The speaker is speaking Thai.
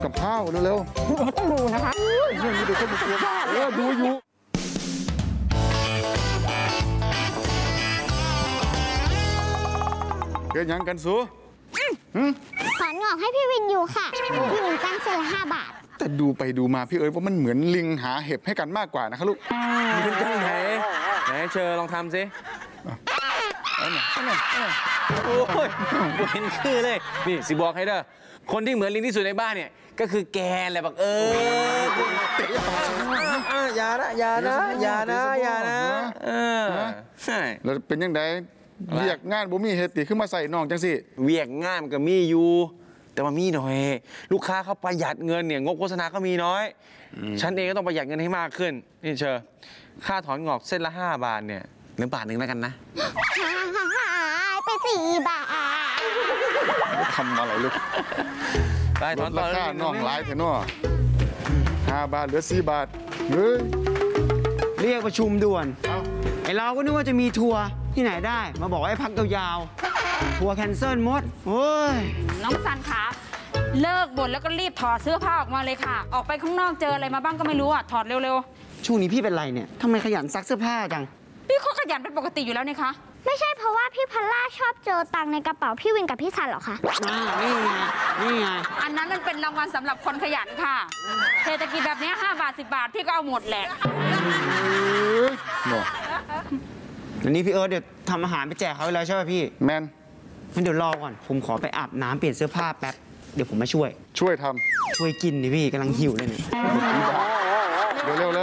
กับข้าวเร็วๆต้องดูนะคะเรื่องนี้ดูคนดูตัวดูอยู่เกิดยังกันสูถอนงอกให้พี่วินอยู่ค่ะพี่วินจ้างเส้นละ5 บาทแต่ดูไปดูมาพี่เอ๋ยว่ามันเหมือนลิงหาเห็บให้กันมากกว่านะคะลูกมันจังไหนเชิญลองทำสิโอ้ยเห็นคือเลยนี่สิบอกให้เด้อคนที่เหมือนลิงที่สุดในบ้านเนี่ยก็คือแกแหละบอกอย่านะใช่แล้วเป็นยังไงเวียกงานบ่มีเฮติขึ้นมาใส่น้องจังสิเวียกงานมันก็มีอยู่แต่ว่ามีหน่อยลูกค้าเขาประหยัดเงินเนี่ยงบโฆษณาก็มีน้อยฉันเองก็ต้องประหยัดเงินให้มากขึ้นนี่เชอค่าถอนงอกเส้นละ5 บาทเนี่ยเหลือ1 บาทแล้วกันนะไป4 บาททำอะไรลูกได้ถอนต่อราคาน้องหลายเถอะเนาะ5 บาทเหลือ4 บาทเฮ้ยเรียกประชุมด่วนไอเราก็นึกว่าจะมีทัวร์ที่ไหนได้มาบอกให้พักยาวๆทัวร์แคนเซิลหมดโอ้ยน้องซันคะเลิกบ่นแล้วก็รีบถอดเสื้อผ้าออกมาเลยค่ะออกไปข้างนอกเจออะไรมาบ้างก็ไม่รู้อ่ะถอดเร็วๆช่วงนี้พี่เป็นไรเนี่ยทำไมขยันซักเสื้อผ้าจังพี่เขาขยันเป็นปกติอยู่แล้วนี่คะไม่ใช่เพราะว่าพี่พอลล่าชอบเจอตังในกระเป๋าพี่วินกับพี่ซันหรอคะนี่ไงอันนั้นมันเป็นรางวัลสำหรับคนขยันค่ะเศรษฐกิจแบบนี้5 บาท 10 บาทพี่ก็เอาหมดแหละวันนี้พี่เอิร์ธเดี๋ยวทำอาหารไปแจกเขาแล้วใช่ไหมพี่แมนงั้นเดี๋ยวรอก่อนผมขอไปอาบน้ำเปลี่ยนเสื้อผ้าแป๊บเดี๋ยวผมมาช่วยทำช่วยกินดิพี่กำลังหิวเลยเนี่ยเร็ว